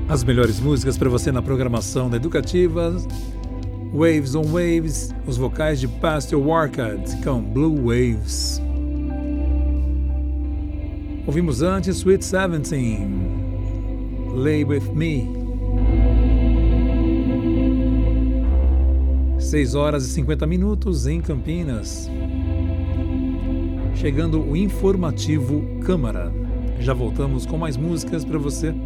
As melhores músicas para você na programação da Educativa. Waves on Waves, os vocais de Pastor Warcad com Blue Waves. Ouvimos antes Sweet 17, Lay With Me. 6 horas e 50 minutos em Campinas. Chegando o informativo Câmara. Já voltamos com mais músicas para você.